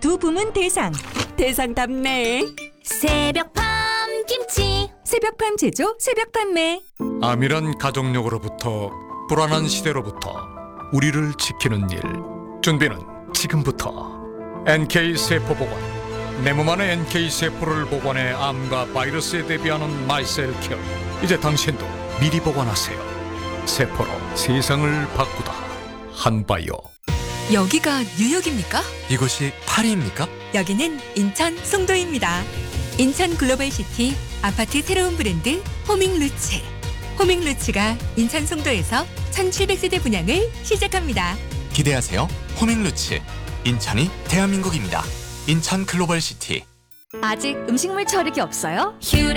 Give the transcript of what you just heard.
두 부문 대상답네. 새벽밤 김치. 새벽밤 제조 새벽 판매. 암이란 가족력으로부터 불안한 시대로부터 우리를 지키는 일. 준비는 지금부터. NK 세포 보관. 내 몸 안에 NK 세포를 보관해 암과 바이러스에 대비하는 마이셀 케어. 이제 당신도 미리 보관하세요. 세포로 세상을 바꾸다. 한바이오. 여기가 뉴욕입니까? 이곳이 파리입니까? 여기는 인천 송도입니다. 인천 글로벌시티 아파트 새로운 브랜드 호밍루츠. 호밍루츠가 인천 송도에서 1700세대 분양을 시작합니다. 기대하세요. 호밍루츠. 인천이 대한민국입니다. 인천 글로벌시티. 아직 음식물 처리기 없어요? 휴레